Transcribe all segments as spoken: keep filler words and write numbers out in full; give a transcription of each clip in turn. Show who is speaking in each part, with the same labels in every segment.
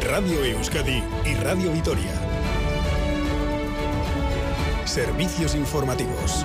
Speaker 1: Radio Euskadi y Radio Vitoria. Servicios informativos.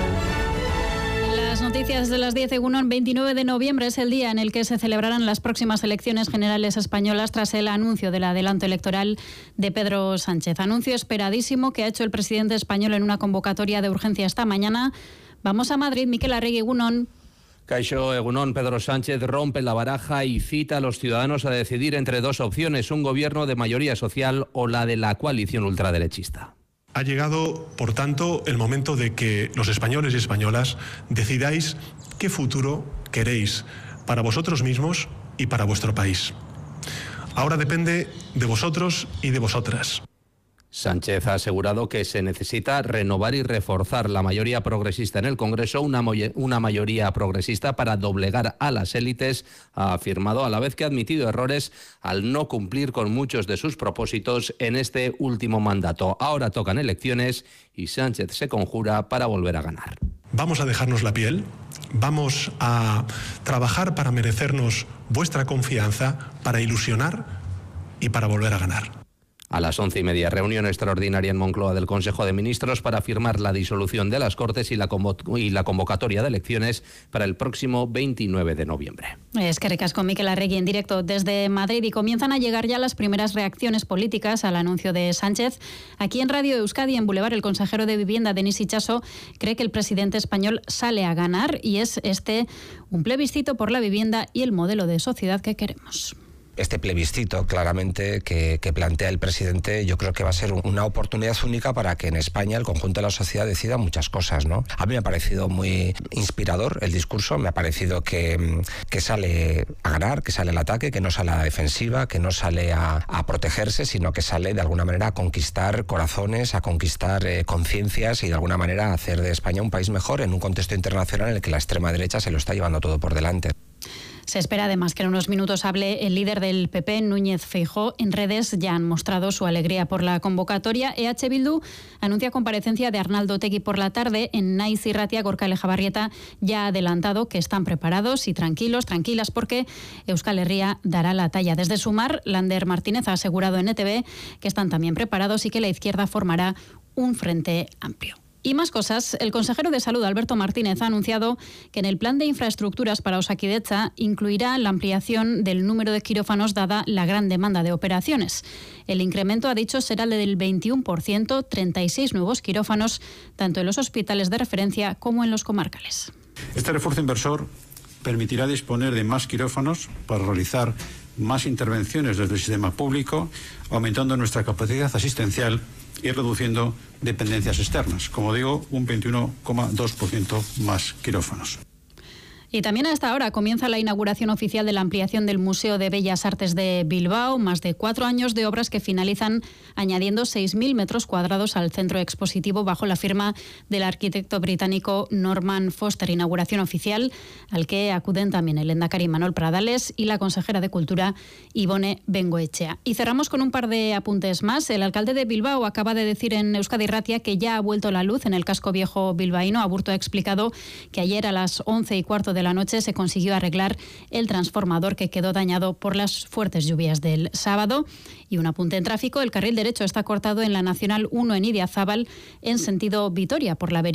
Speaker 2: Las noticias de las diez, Egunon. veintinueve de noviembre es el día en el que se celebrarán las próximas elecciones generales españolas tras el anuncio del adelanto electoral de Pedro Sánchez. Anuncio esperadísimo que ha hecho el presidente español en una convocatoria de urgencia esta mañana. Vamos a Madrid. Miquel Arregui, Egunon.
Speaker 3: Caixo Egunon, Pedro Sánchez rompe la baraja y cita a los ciudadanos a decidir entre dos opciones, un gobierno de mayoría social o la de la coalición ultraderechista.
Speaker 4: Ha llegado, por tanto, el momento de que los españoles y españolas decidáis qué futuro queréis para vosotros mismos y para vuestro país. Ahora depende de vosotros y de vosotras.
Speaker 3: Sánchez ha asegurado que se necesita renovar y reforzar la mayoría progresista en el Congreso, una, una mayoría progresista para doblegar a las élites, ha afirmado, a la vez que ha admitido errores al no cumplir con muchos de sus propósitos en este último mandato. Ahora tocan elecciones y Sánchez se conjura para volver a ganar.
Speaker 4: Vamos a dejarnos la piel, vamos a trabajar para merecernos vuestra confianza, para ilusionar y para volver a ganar.
Speaker 3: A las once y media, reunión extraordinaria en Moncloa del Consejo de Ministros para firmar la disolución de las Cortes y la, convo- y la convocatoria de elecciones para el próximo veintinueve de noviembre.
Speaker 2: Es que recasco Miquel Arregui en directo desde Madrid y comienzan a llegar ya las primeras reacciones políticas al anuncio de Sánchez. Aquí en Radio Euskadi, en Boulevard, el consejero de Vivienda, Denis Itxaso, cree que el presidente español sale a ganar y es este un plebiscito por la vivienda y el modelo de sociedad que queremos.
Speaker 5: Este plebiscito, claramente, que, que plantea el presidente, yo creo que va a ser una oportunidad única para que en España el conjunto de la sociedad decida muchas cosas, ¿no? A mí me ha parecido muy inspirador el discurso, me ha parecido que, que sale a ganar, que sale al ataque, que no sale a la defensiva, que no sale a, a protegerse, sino que sale de alguna manera a conquistar corazones, a conquistar eh, conciencias y de alguna manera a hacer de España un país mejor en un contexto internacional en el que la extrema derecha se lo está llevando todo por delante.
Speaker 2: Se espera además que en unos minutos hable el líder del P P, Núñez Feijóo. En redes ya han mostrado su alegría por la convocatoria. E H Bildu anuncia comparecencia de Arnaldo Otegi por la tarde. En Naiz Irratia, Gorka Lejabarrieta ya ha adelantado que están preparados y tranquilos, tranquilas, porque Euskal Herria dará la talla. Desde Sumar, Lander Martínez ha asegurado en E T V que están también preparados y que la izquierda formará un frente amplio. Y más cosas. El consejero de Salud, Alberto Martínez, ha anunciado que en el plan de infraestructuras para Osakidetza incluirá la ampliación del número de quirófanos dada la gran demanda de operaciones. El incremento, ha dicho, será del veintiuno por ciento, treinta y seis nuevos quirófanos, tanto en los hospitales de referencia como en los comarcales.
Speaker 6: Este refuerzo inversor permitirá disponer de más quirófanos para realizar más intervenciones desde el sistema público, aumentando nuestra capacidad asistencial y reduciendo dependencias externas. Como digo, un veintiuno coma dos por ciento más quirófanos.
Speaker 2: Y también a esta hora comienza la inauguración oficial de la ampliación del Museo de Bellas Artes de Bilbao, más de cuatro años de obras que finalizan añadiendo seis mil metros cuadrados al centro expositivo bajo la firma del arquitecto británico Norman Foster. Inauguración oficial al que acuden también el lehendakari Manuel Pradales y la consejera de Cultura Ibone Bengoechea. Y cerramos con un par de apuntes más. El alcalde de Bilbao acaba de decir en Euskadi Irratia que ya ha vuelto la luz en el casco viejo bilbaíno. Aburto ha explicado que ayer a las once y cuarto de la noche se consiguió arreglar el transformador que quedó dañado por las fuertes lluvias del sábado. Y un apunte en tráfico: el carril derecho está cortado en la Nacional uno en Idiazábal en sentido Vitoria por la avería